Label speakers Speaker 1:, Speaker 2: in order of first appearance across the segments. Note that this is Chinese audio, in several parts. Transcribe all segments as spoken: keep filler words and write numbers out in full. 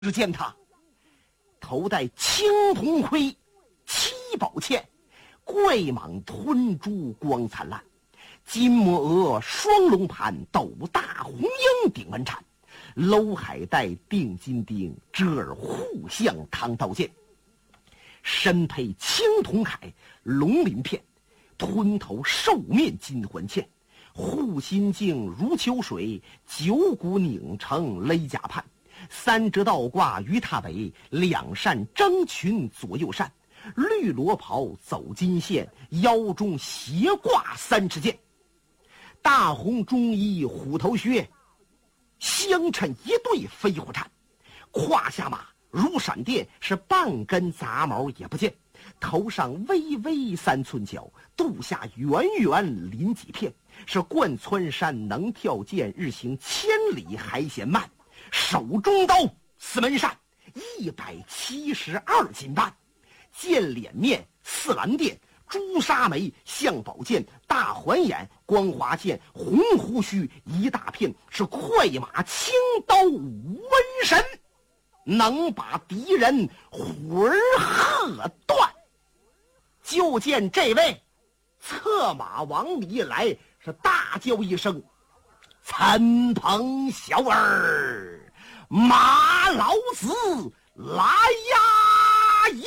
Speaker 1: 只见他头戴青铜盔，七宝剑，怪蟒吞珠光灿烂，金摩额双龙盘，斗大红缨顶文铲，楼海带定金钉，遮耳护项唐刀剑，身佩青铜铠，龙鳞片，吞头兽面金环嵌，护心镜如秋水，九股拧成勒甲畔，三折倒挂于踏尾，两扇征裙左右扇，绿罗袍走金线，腰中斜挂三尺剑，大红中衣虎头靴，相衬一对飞虎铲，胯下马如闪电，是半根杂毛也不见，头上微微三寸角，肚下圆圆鳞几片，是贯穿山能跳涧，日行千里还嫌慢，手中刀四门扇，一百七十二斤半，剑脸面似蓝靛，朱砂眉象宝剑，大环眼光华剑，红胡须一大片，是快马青刀无纹神，能把敌人魂儿喝断。就见这位策马往里来，是大叫一声：“参朋小儿，马老子来呀也！”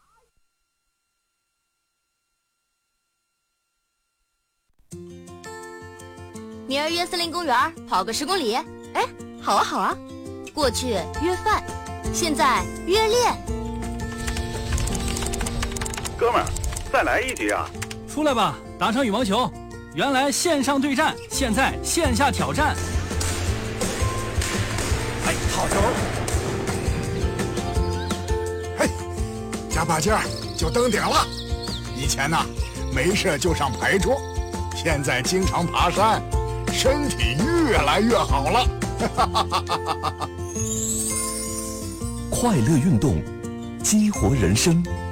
Speaker 2: 明儿约森林公园跑个十公里。
Speaker 3: 哎，好啊好啊。
Speaker 2: 过去约饭，现在约练。
Speaker 4: 哥们儿，再来一局啊！
Speaker 5: 出来吧，打场羽毛球。原来线上对战，现在线下挑战。
Speaker 6: 哎，好球！嘿，加把劲儿就登顶了。以前呢，没事就上牌桌，现在经常爬山，身体越来越好了。
Speaker 7: 快乐运动，激活人生。